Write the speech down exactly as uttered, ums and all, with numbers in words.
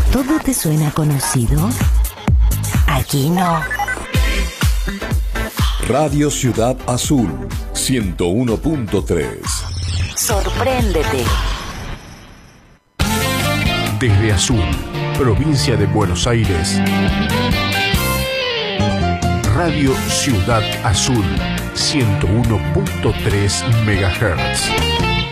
¿Todo te suena conocido? Aquí no. Radio Ciudad Azul, ciento uno punto tres. Sorpréndete. Desde Azul, provincia de Buenos Aires. Radio Ciudad Azul, ciento uno punto tres megahertz.